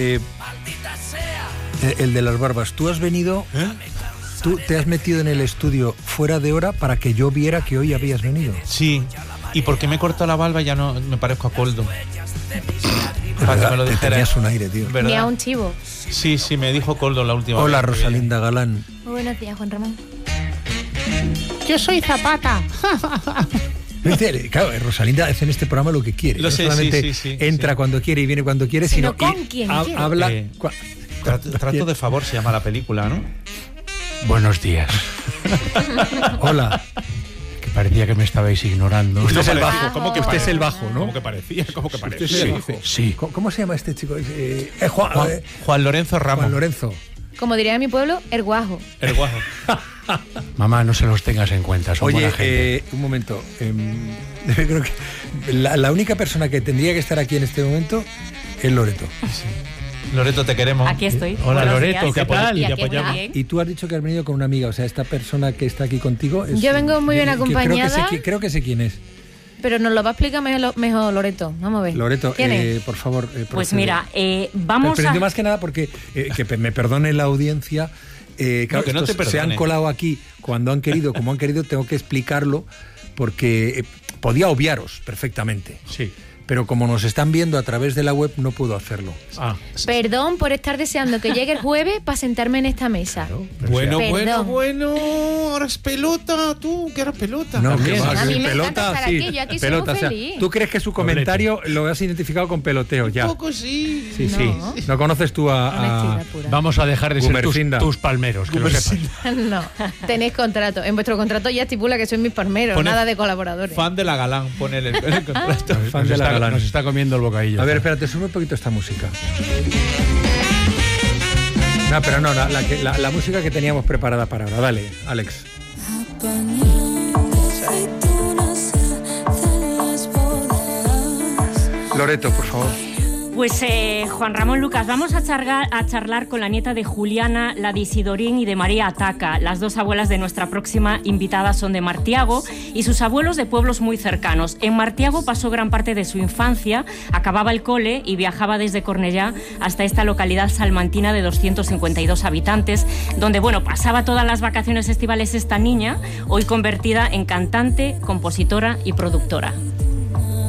El de las barbas. Tú has venido... Tú te has metido en el estudio fuera de hora para que yo viera que hoy habías venido. Sí, y porque me he cortado la barba ya no me parezco a Coldo. Para que me lo dijera. Tenías un aire, tío. Ni a un chivo. Sí, me dijo Coldo la última vez. Hola, Rosalinda Galán. Muy buenos días, Juan Ramón. Yo soy Zapata. Claro, Rosalinda hace en este programa lo que quiere. Lo sé, solamente sí, entra cuando quiere y viene cuando quiere, sino con quien quiere. Habla... Trato de favor se llama la película, ¿no? Buenos días. Hola. Que parecía que me estabais ignorando. Usted es el bajo. ¿Cómo que usted es el bajo, ¿no? ¿Cómo que parecía? ¿Cómo que parecía? Usted es el bajo. Sí. ¿Cómo se llama este chico? Juan Lorenzo Ramos. Juan Lorenzo. Como diría en mi pueblo, el guajo. El guajo. Mamá, no se los tengas en cuenta, son buena gente. Un momento. Creo que la única persona que tendría que estar aquí en este momento es Loreto. Sí. Loreto, te queremos. Aquí estoy. Hola, Buenos Loreto, días. ¿qué tal? Y Te aquí apoyamos. bien. Y tú has dicho que has venido con una amiga, o sea, esta persona que está aquí contigo es... Yo vengo muy bien acompañada. Creo que sé quién es. Pero nos lo va a explicar mejor Loreto. Vamos a ver. Loreto, ¿Quién es? por favor. Pues procede. mira, vamos pero a... más que nada porque, que me perdone la audiencia, claro, que no te se han perdone. colado aquí cuando han querido, como han querido, tengo que explicarlo porque podía obviaros perfectamente. Sí. Pero como nos están viendo a través de la web, no puedo hacerlo. Perdón por estar deseando que llegue el jueves para sentarme en esta mesa. Bueno, Perdón. ahora es pelota, tú, que eras pelota. No, También. que va, A mí que me pelota, encanta estar sí, aquí, yo aquí soy pelota, muy o sea, feliz. ¿tú crees que su comentario lo has identificado con peloteo ya? Un poco sí. Sí, No. sí. No conoces tú a Honestidad pura. Vamos a dejar de ser Gumersinda. tus palmeros, que lo sepas. No, tenéis contrato. En vuestro contrato ya estipula que sois mis palmeros, Pone nada de colaboradores. Fan de la Galán, pone el contrato. fan de la Galán. Nos está comiendo el bocadillo. A ver, espérate, sube un poquito esta música. No, pero no, la música que teníamos preparada para ahora. Dale, Alex. Loreto, por favor. Pues Juan Ramón, Lucas, vamos a charlar con la nieta de Juliana, la de Isidorín y de María Ataca. Las dos abuelas de nuestra próxima invitada son de Martiago y sus abuelos de pueblos muy cercanos. En Martiago pasó gran parte de su infancia, acababa el cole y viajaba desde Cornellá hasta esta localidad salmantina de 252 habitantes, donde, bueno, pasaba todas las vacaciones estivales esta niña, hoy convertida en cantante, compositora y productora.